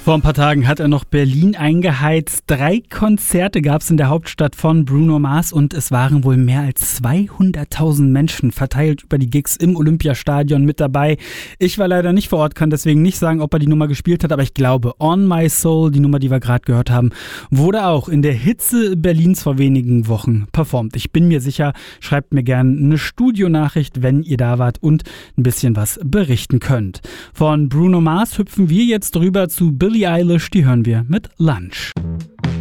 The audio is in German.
Vor ein paar Tagen hat er noch Berlin eingeheizt. 3 Konzerte gab es in der Hauptstadt von Bruno Mars und es waren wohl mehr als 200.000 Menschen verteilt über die Gigs im Olympiastadion mit dabei. Ich war leider nicht vor Ort, kann deswegen nicht sagen, ob er die Nummer gespielt hat, aber ich glaube, On My Soul, die Nummer, die wir gerade gehört haben, wurde auch in der Hitze Berlins vor wenigen Wochen performt. Ich bin mir sicher, schreibt mir gerne eine Studionachricht, wenn ihr da wart und ein bisschen was berichten könnt. Von Bruno Mars hüpfen wir jetzt rüber zu Billie Eilish, die hören wir mit Lunch.